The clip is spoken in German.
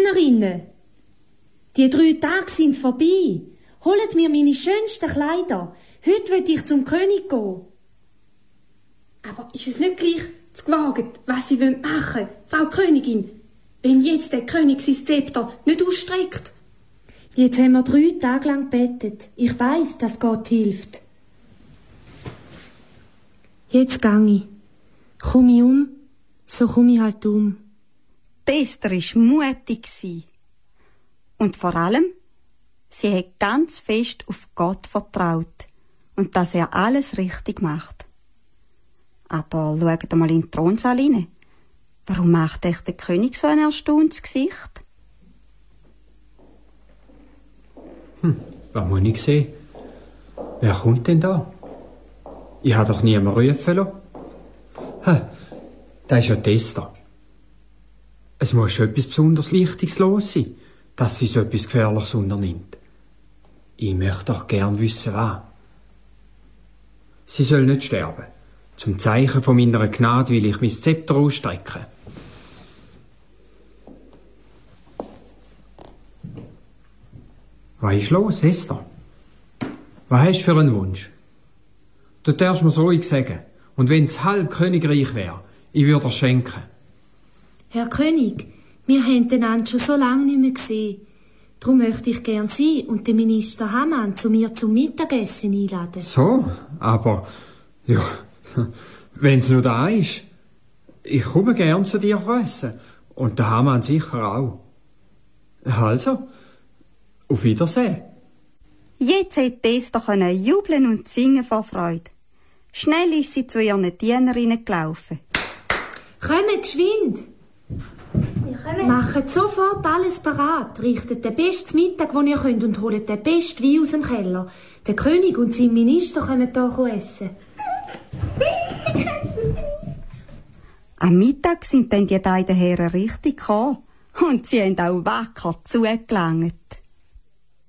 Dienerinnen, die 3 Tage sind vorbei. Holt mir meine schönsten Kleider. Heute will ich zum König gehen. Aber ist es nicht gleich zu gewagt, was sie machen wollen, Frau Königin, wenn jetzt der König sein Zepter nicht ausstreckt? Jetzt haben wir 3 Tage lang gebettet. Ich weiss, dass Gott hilft. Jetzt gang ich. Komm ich um, so komm ich halt um. Esther war mutig. Und vor allem, sie hat ganz fest auf Gott vertraut und dass er alles richtig macht. Aber schaut mal in den Thronsaal rein. Warum macht echt der König so ein erstauntes Gesicht? Was muss ich sehen? Wer kommt denn da? Ich habe doch niemanden rufen lassen. Da ist ja die Esther. Es muss schon etwas besonders Wichtiges los sein, dass sie so etwas Gefährliches unternimmt. Ich möchte doch gern wissen, was. Sie soll nicht sterben. Zum Zeichen von meiner Gnade will ich mein Zepter ausstrecken. Was ist los, Esther? Was hast du für einen Wunsch? Du darfst mir's ruhig sagen. Und wenn's halb Königreich wäre, ich würde es schenken. Herr König, wir haben einander schon so lange nicht mehr gesehen. Darum möchte ich gern Sie und den Minister Hamann zu mir zum Mittagessen einladen. So, aber, ja, wenn's nur da ist. Ich komme gern zu dir essen. Und der Hamann sicher auch. Also, auf Wiedersehen. Jetzt hätte Esther jubeln und singen vor Freude. Schnell ist sie zu ihren Dienerinnen gelaufen. Kommt geschwind! Macht sofort alles parat, richtet den besten Mittag, den ihr könnt, und holt den besten Wein aus dem Keller. Der König und sein Minister kommen hier essen. Am Mittag sind dann die beiden Herren richtig gekommen. Und sie haben auch wacker zugelangt.